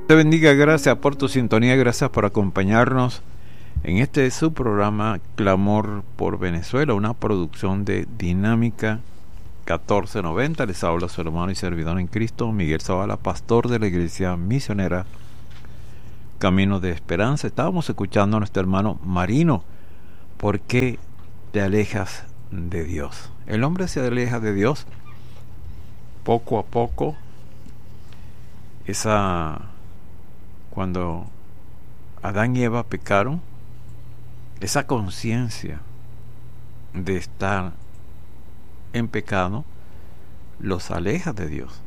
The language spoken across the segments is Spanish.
Te bendiga, gracias por tu sintonía, gracias por acompañarnos en este su programa Clamor por Venezuela, una producción de Dinámica 1490. Les habla su hermano y servidor en Cristo, Miguel Zavala, pastor de la Iglesia Misionera Camino de Esperanza. Estábamos escuchando a nuestro hermano Marino. ¿Por qué te alejas de Dios? El hombre se aleja de Dios poco a poco. Cuando Adán y Eva pecaron, esa conciencia de estar en pecado los aleja de Dios.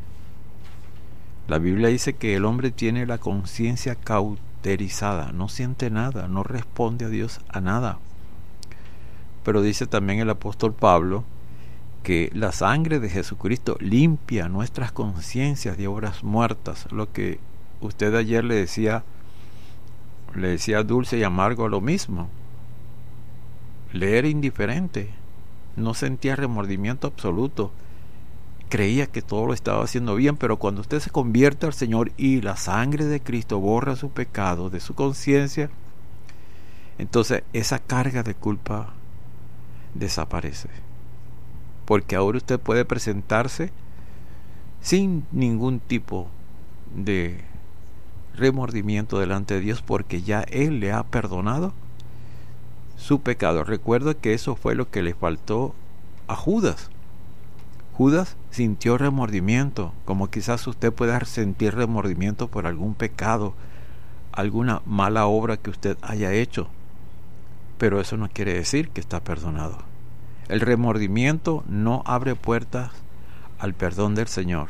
La Biblia dice que el hombre tiene la conciencia cauterizada, no siente nada, no responde a Dios a nada. Pero dice también el apóstol Pablo que la sangre de Jesucristo limpia nuestras conciencias de obras muertas. Lo que usted ayer le decía dulce y amargo a lo mismo. Le era indiferente, no sentía remordimiento absoluto, creía que todo lo estaba haciendo bien, pero cuando usted se convierte al Señor y la sangre de Cristo borra su pecado de su conciencia, entonces esa carga de culpa desaparece, porque ahora usted puede presentarse sin ningún tipo de remordimiento delante de Dios, porque ya Él le ha perdonado su pecado. Recuerda que eso fue lo que le faltó a Judas. Judas sintió remordimiento, como quizás usted pueda sentir remordimiento por algún pecado, alguna mala obra que usted haya hecho, pero eso no quiere decir que está perdonado. El remordimiento no abre puertas al perdón del Señor.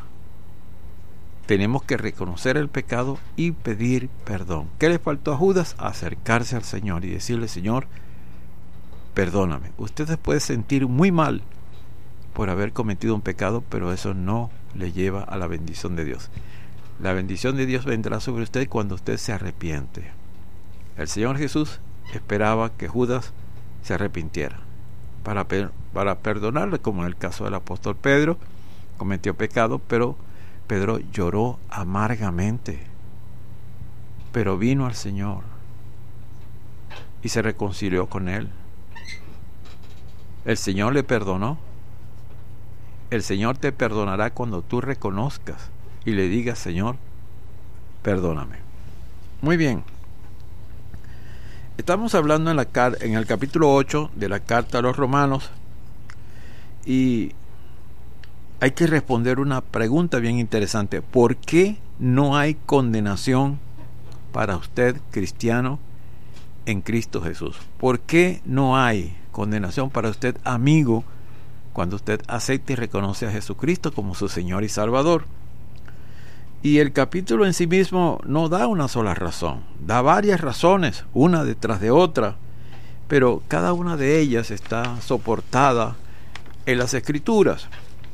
Tenemos que reconocer el pecado y pedir perdón. ¿Qué le faltó a Judas? Acercarse al Señor y decirle: Señor, perdóname. Usted se puede sentir muy mal por haber cometido un pecado, pero eso no le lleva a la bendición de Dios. La bendición de Dios vendrá sobre usted cuando usted se arrepiente. El Señor Jesús esperaba que Judas se arrepintiera para perdonarle, como en el caso del apóstol Pedro. Cometió pecado, pero Pedro lloró amargamente, pero vino al Señor y se reconcilió con Él. El Señor le perdonó. El Señor te perdonará cuando tú reconozcas y le digas: Señor, perdóname. Muy bien. Estamos hablando en el capítulo 8 de la carta a los Romanos, y hay que responder una pregunta bien interesante. ¿Por qué no hay condenación para usted, cristiano, en Cristo Jesús? ¿Por qué no hay condenación para usted, amigo, cuando usted acepta y reconoce a Jesucristo como su Señor y Salvador? Y el capítulo en sí mismo no da una sola razón, da varias razones, una detrás de otra, pero cada una de ellas está soportada en las Escrituras.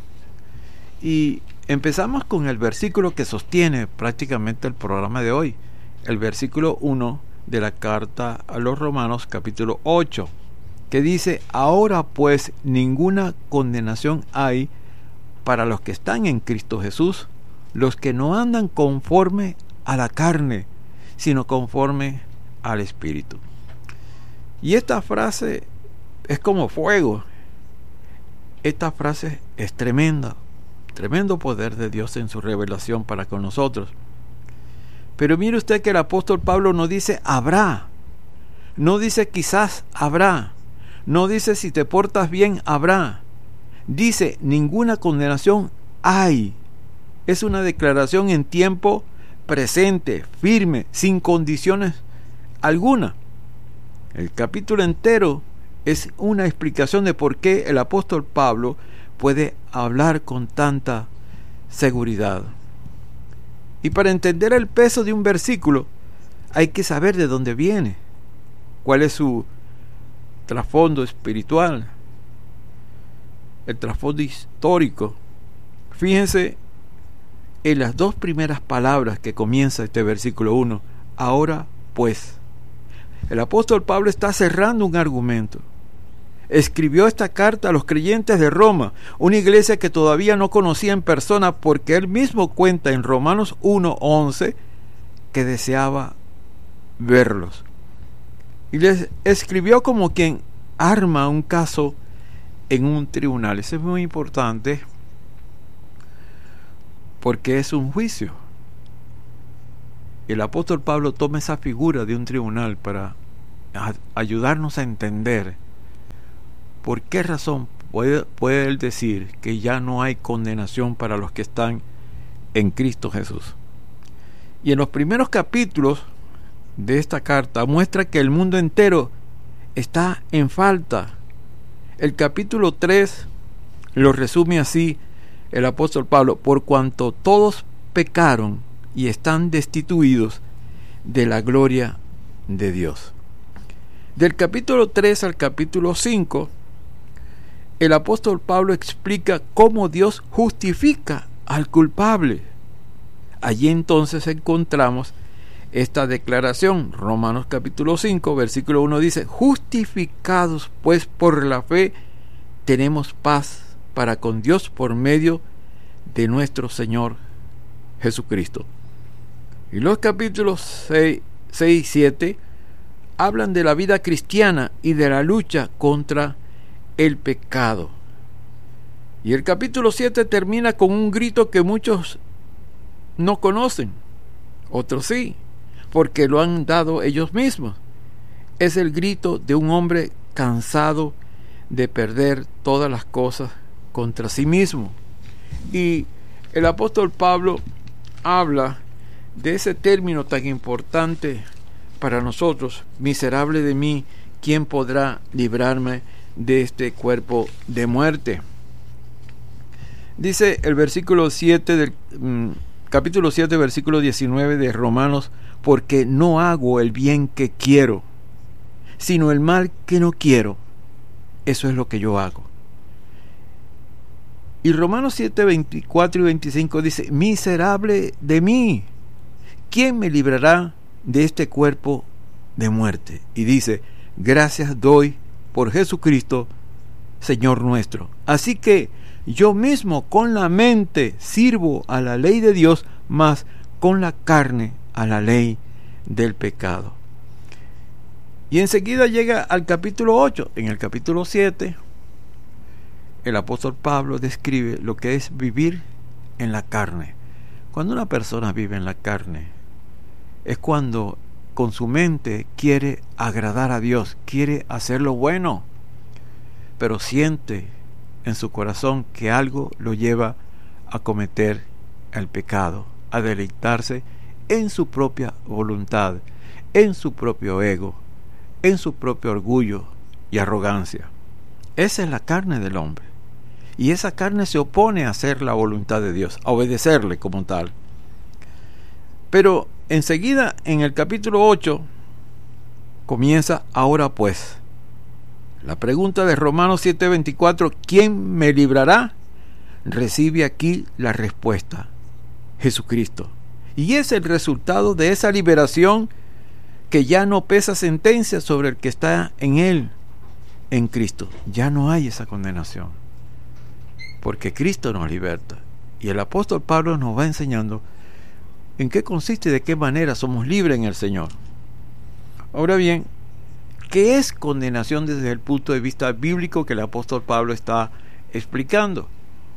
Y empezamos con el versículo que sostiene prácticamente el programa de hoy, el versículo 1 de la carta a los Romanos, capítulo 8, que dice: ahora pues ninguna condenación hay para los que están en Cristo Jesús, los que no andan conforme a la carne, sino conforme al Espíritu. Y esta frase es como fuego. Esta frase es tremenda, tremendo poder de Dios en su revelación para con nosotros. Pero mire usted que el apóstol Pablo no dice habrá, no dice quizás habrá, no dice si te portas bien habrá, dice ninguna condenación hay. Es una declaración en tiempo presente, firme, sin condiciones alguna. El capítulo entero es una explicación de por qué el apóstol Pablo puede hablar con tanta seguridad. Y para entender el peso de un versículo hay que saber de dónde viene, cuál es su trasfondo espiritual, el trasfondo histórico. Fíjense en las dos primeras palabras que comienza este versículo 1. Ahora pues. El apóstol Pablo está cerrando un argumento. Escribió esta carta a los creyentes de Roma, una iglesia que todavía no conocía en persona, porque él mismo cuenta en Romanos 1:11 que deseaba verlos. Y les escribió como quien arma un caso en un tribunal. Eso es muy importante porque es un juicio. El apóstol Pablo toma esa figura de un tribunal para ayudarnos a entender por qué razón puede él decir que ya no hay condenación para los que están en Cristo Jesús. Y en los primeros capítulos de esta carta muestra que el mundo entero está en falta. El capítulo 3 lo resume así el apóstol Pablo: por cuanto todos pecaron y están destituidos de la gloria de Dios. Del capítulo 3 al capítulo 5, el apóstol Pablo explica cómo Dios justifica al culpable. Allí entonces encontramos esta declaración. Romanos capítulo 5, versículo 1 dice: justificados pues por la fe, tenemos paz para con Dios por medio de nuestro Señor Jesucristo. Y los capítulos 6 y 7 hablan de la vida cristiana y de la lucha contra el pecado. Y el capítulo 7 termina con un grito que muchos no conocen, otros sí, porque lo han dado ellos mismos. Es el grito de un hombre cansado de perder todas las cosas contra sí mismo. Y el apóstol Pablo habla de ese término tan importante para nosotros: miserable de mí, ¿quién podrá librarme de este cuerpo de muerte? Dice el versículo 7 del capítulo 7, versículo 19 de Romanos: porque no hago el bien que quiero, sino el mal que no quiero, eso es lo que yo hago. Y Romanos 7, 24 y 25 dice: miserable de mí, ¿quién me librará de este cuerpo de muerte? Y dice: gracias doy por Jesucristo, Señor nuestro. Así que yo mismo con la mente sirvo a la ley de Dios, mas con la carne a la ley del pecado. Y enseguida llega al capítulo 8. En el capítulo 7, el apóstol Pablo describe lo que es vivir en la carne. Cuando una persona vive en la carne, es cuando con su mente quiere agradar a Dios, quiere hacer lo bueno, pero siente en su corazón que algo lo lleva a cometer el pecado, a deleitarse en su propia voluntad, en su propio ego, en su propio orgullo y arrogancia. Esa es la carne del hombre, y esa carne se opone a hacer la voluntad de Dios, a obedecerle como tal. Pero enseguida en el capítulo 8 comienza: ahora pues. La pregunta de Romanos 7:24, ¿quién me librará? Recibe aquí la respuesta: Jesucristo. Y es el resultado de esa liberación que ya no pesa sentencia sobre el que está en él, en Cristo. Ya no hay esa condenación, porque Cristo nos liberta. Y el apóstol Pablo nos va enseñando en qué consiste y de qué manera somos libres en el Señor. Ahora bien, ¿qué es condenación desde el punto de vista bíblico que el apóstol Pablo está explicando?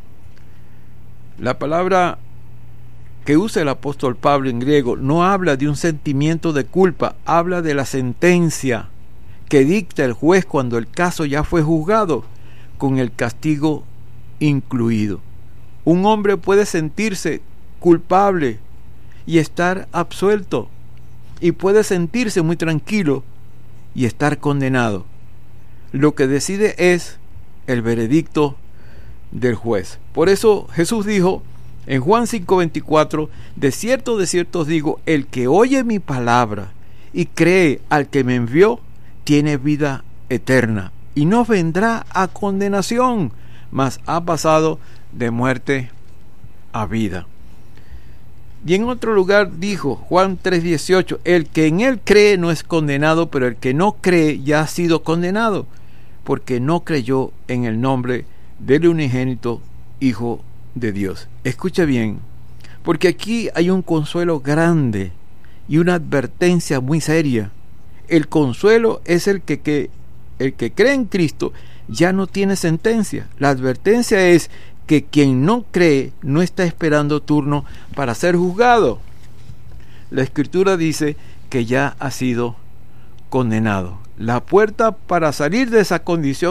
La palabra que usa el apóstol Pablo en griego no habla de un sentimiento de culpa, habla de la sentencia que dicta el juez cuando el caso ya fue juzgado, con el castigo incluido. Un hombre puede sentirse culpable y estar absuelto, y puede sentirse muy tranquilo y estar condenado. Lo que decide es el veredicto del juez. Por eso Jesús dijo en Juan 5:24: de cierto os digo, el que oye mi palabra y cree al que me envió, tiene vida eterna, y no vendrá a condenación, mas ha pasado de muerte a vida. Y en otro lugar dijo, Juan 3:18: el que en él cree no es condenado, pero el que no cree ya ha sido condenado, porque no creyó en el nombre del unigénito Hijo de Dios. Escucha bien, porque aquí hay un consuelo grande y una advertencia muy seria. El consuelo es el que cree en Cristo ya no tiene sentencia. La advertencia es que quien no cree no está esperando turno para ser juzgado. La Escritura dice que ya ha sido condenado. La puerta para salir de esa condición